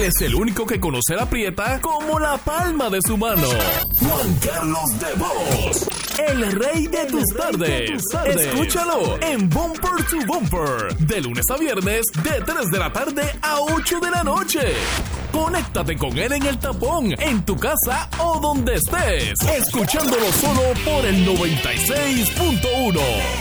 es el único que conoce la Prieta como la palma de su mano. Juan Carlos de Vos, el rey de tus tardes. Escúchalo en Bumper to Bumper, de lunes a viernes, de 3 de la tarde a 8 de la noche. Conéctate con él en el tapón, en tu casa o donde estés, escuchándolo solo por el 96.1.